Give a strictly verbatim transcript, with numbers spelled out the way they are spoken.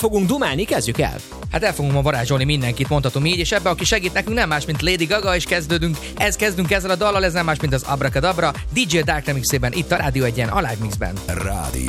fogunk dumálni, kezdjük el. Hát el fogunk ma varázsolni mindenkit, mondhatom így, és ebbe, aki segít nekünk, nem más, mint Lady Gaga, és kezdődünk, ez kezdünk ezzel a dallal, ez nem más, mint az Abracadabra, dé dzsé Dark remixében, itt a Rádió Egyen, a Live Mixben. Rádió